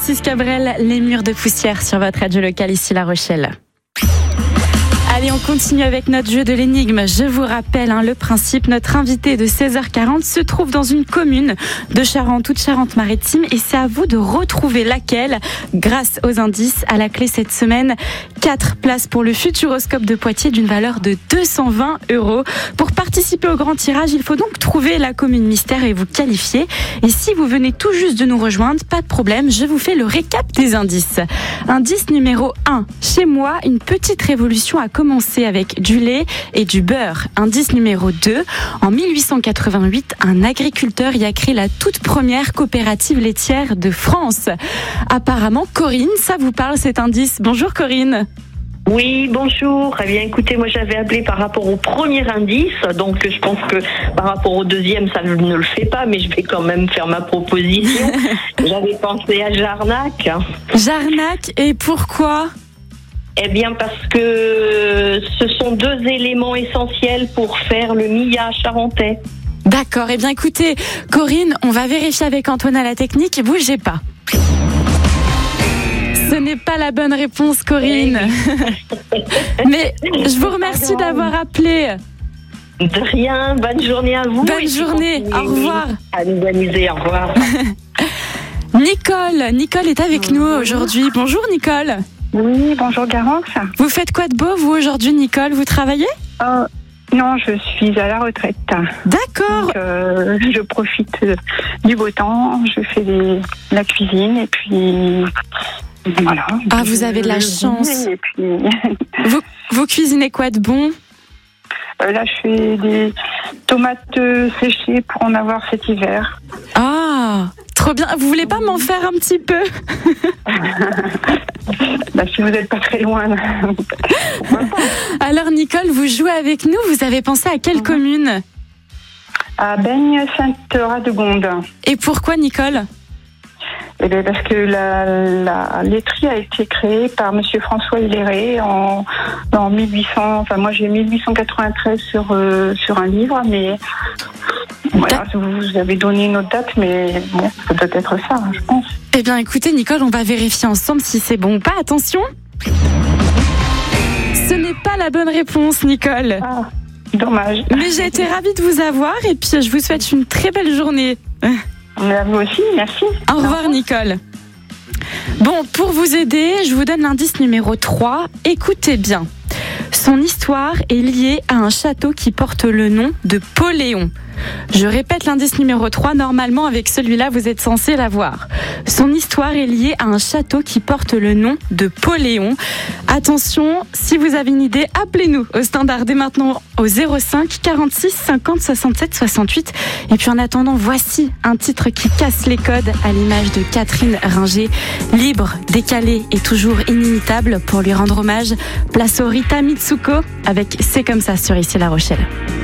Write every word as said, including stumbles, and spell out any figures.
Francis Cabrel, Les murs de poussière sur votre radio locale ici La Rochelle. Allez, on continue avec notre jeu de l'énigme. Je vous rappelle hein, le principe. Notre invité de seize heures quarante se trouve dans une commune de Charente ou de Charente-Maritime et c'est à vous de retrouver laquelle grâce aux indices. À la clé cette semaine, quatre places pour le Futuroscope de Poitiers d'une valeur de deux cent vingt euros. Pour participer au grand tirage, il faut donc trouver la commune mystère et vous qualifier. Et si vous venez tout juste de nous rejoindre, pas de problème, je vous fais le récap des indices. Indice numéro un. Chez moi, une petite révolution a commencé avec du lait et du beurre. Indice numéro deux. En mille huit cent quatre-vingt-huit, un agriculteur y a créé la toute première coopérative laitière de France. Apparemment, Corinne, ça vous parle cet indice. Bonjour Corinne. Oui, bonjour. Eh bien, écoutez, moi j'avais appelé par rapport au premier indice, donc je pense que par rapport au deuxième, ça ne le fait pas, mais je vais quand même faire ma proposition. J'avais pensé à Jarnac. Jarnac, et pourquoi ? Eh bien, parce que ce sont deux éléments essentiels pour faire le Mia charentais. D'accord. Eh bien, écoutez, Corinne, on va vérifier avec Antoine à la technique. Bougez pas. Ce n'est pas la bonne réponse, Corinne. Mais je vous remercie d'avoir appelé. De rien. Bonne journée à vous. Bonne journée. Au revoir. À nous amuser. Au revoir. Nicole. Nicole est avec nous aujourd'hui. Bonjour, Nicole. Oui, bonjour Garance. Vous faites quoi de beau, vous, aujourd'hui, Nicole ? Vous travaillez ? euh, Non, je suis à la retraite. D'accord. Donc, euh, je profite du beau temps, je fais des, la cuisine et puis voilà. Ah, vous avez de la chance. Et puis... vous, vous cuisinez quoi de bon ? euh, Là, je fais des tomates séchées pour en avoir cet hiver. Ah, trop bien. Vous voulez pas m'en faire un petit peu ? Bah, si vous n'êtes pas très loin. Alors Nicole, vous jouez avec nous, vous avez pensé à quelle commune ? À Baigne-Sainte-Radegonde. Et pourquoi Nicole ? Eh bien, parce que la, la laiterie a été créée par Monsieur François Hilleret en, en mille huit cents. Enfin, moi j'ai mille huit cent quatre-vingt-treize sur euh, sur un livre, mais voilà, vous avez donné une autre date, mais bon, ça doit être ça, je pense. Eh bien, écoutez, Nicole, on va vérifier ensemble si c'est bon ou pas. Attention. Ce n'est pas la bonne réponse, Nicole. Ah, dommage. Mais j'ai été ravie de vous avoir et puis je vous souhaite une très belle journée. Mais à vous aussi, merci. Au revoir, Nicole. Bon, pour vous aider, je vous donne l'indice numéro trois. Écoutez bien. Son histoire est liée à un château qui porte le nom de Poléon. Je répète l'indice numéro trois, normalement avec celui-là vous êtes censé l'avoir. Son histoire est liée à un château qui porte le nom de Poléon. Attention, si vous avez une idée, appelez-nous au standard dès maintenant au zéro cinq quarante-six cinquante soixante-sept soixante-huit. Et puis en attendant, voici un titre qui casse les codes à l'image de Catherine Ringer. Libre, décalé et toujours inimitable. Pour lui rendre hommage, place au Rita Mitsuko avec C'est comme ça sur Ici La Rochelle.